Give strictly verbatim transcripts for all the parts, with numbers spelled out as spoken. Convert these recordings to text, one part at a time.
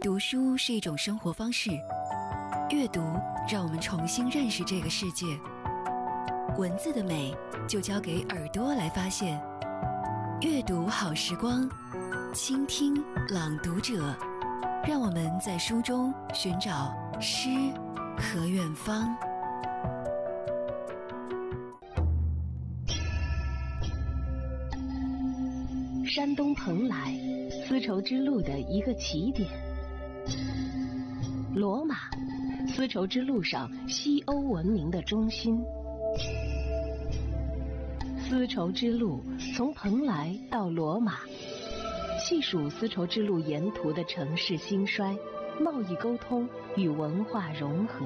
读书是一种生活方式，阅读让我们重新认识这个世界。文字的美就交给耳朵来发现。阅读好时光，倾听朗读者，让我们在书中寻找诗和远方。 山东蓬莱，丝绸之路的一个起点。罗马，丝绸之路上西欧文明的中心。丝绸之路从蓬莱到罗马，细数丝绸之路沿途的城市兴衰、贸易沟通与文化融合。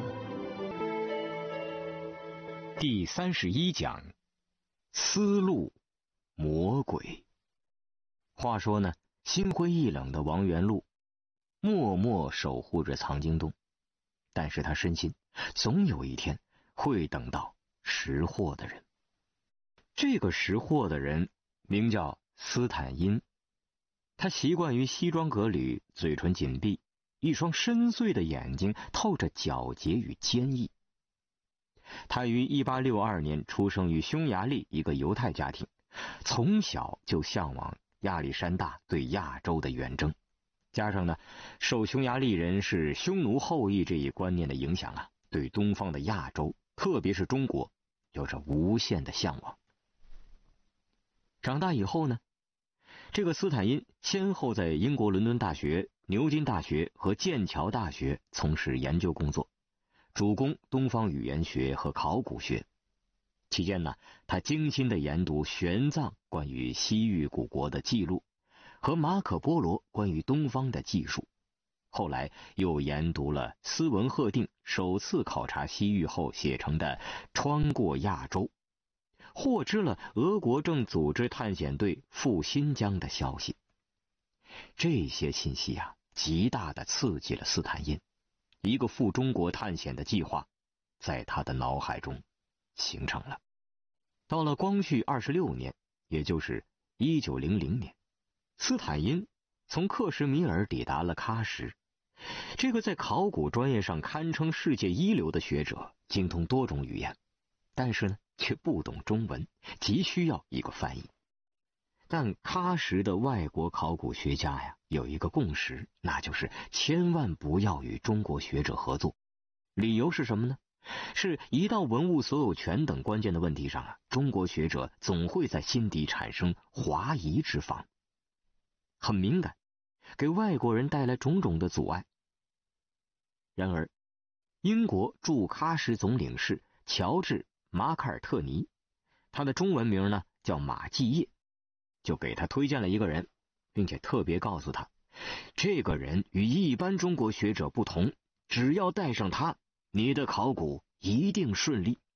第三十一讲，丝路魔鬼。话说呢，心灰意冷的王元禄默默守护着藏经洞，但是他深信总有一天会等到识货的人。这个识货的人名叫斯坦因，他习惯于西装革履，嘴唇紧闭，一双深邃的眼睛透着皎洁与坚毅。他于一八六二年出生于匈牙利一个犹太家庭，从小就向往亚历山大对亚洲的远征，加上呢，受匈牙利人是匈奴后裔这一观念的影响啊，对东方的亚洲，特别是中国，有着无限的向往。长大以后呢，这个斯坦因先后在英国伦敦大学、牛津大学和剑桥大学从事研究工作，主攻东方语言学和考古学。期间呢，他精心地研读玄奘关于西域古国的记录和马可波罗关于东方的记述，后来又研读了斯文赫定首次考察西域后写成的《穿过亚洲》，获知了俄国正组织探险队赴新疆的消息。这些信息啊，极大地刺激了斯坦因，一个赴中国探险的计划在他的脑海中形成了。到了光绪二十六年，也就是一九零零年，斯坦因从克什米尔抵达了喀什。这个在考古专业上堪称世界一流的学者，精通多种语言，但是呢，却不懂中文，急需要一个翻译。但喀什的外国考古学家呀，有一个共识，那就是千万不要与中国学者合作。理由是什么呢？是一到文物所有权等关键的问题上啊，中国学者总会在心底产生怀疑之防，很敏感，给外国人带来种种的阻碍。然而，英国驻喀什总领事乔治·马卡尔特尼，他的中文名呢叫马继业，就给他推荐了一个人，并且特别告诉他，这个人与一般中国学者不同，只要带上他，你的考古一定顺利。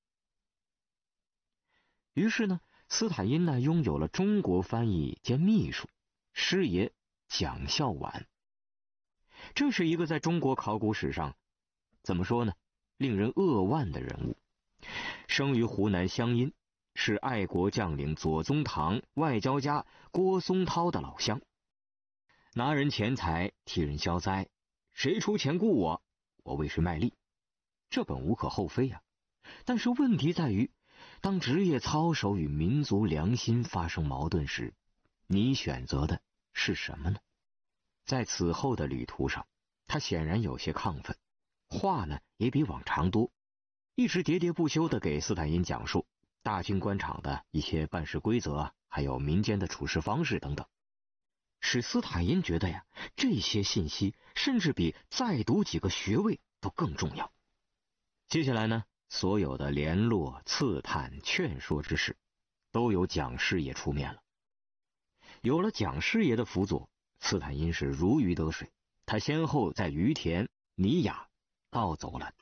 于是呢，斯坦因呢拥有了中国翻译兼秘书，师爷蒋孝琬。这是一个在中国考古史上怎么说呢，令人扼腕的人物。生于湖南湘阴，是爱国将领左宗棠、外交家郭松涛的老乡。拿人钱财，替人消灾，谁出钱雇我，我为谁卖力，这本无可厚非啊。但是问题在于，当职业操守与民族良心发生矛盾时，你选择的是什么呢？在此后的旅途上，他显然有些亢奋，话呢也比往常多，一直喋喋不休地给斯坦因讲述大清官场的一些办事规则，还有民间的处事方式等等，使斯坦因觉得呀，这些信息甚至比再读几个学位都更重要。接下来呢，所有的联络、刺探、劝说之事，都由蒋师爷出面了。有了蒋师爷的辅佐，斯坦因是如鱼得水，他先后在于田、尼雅盗走了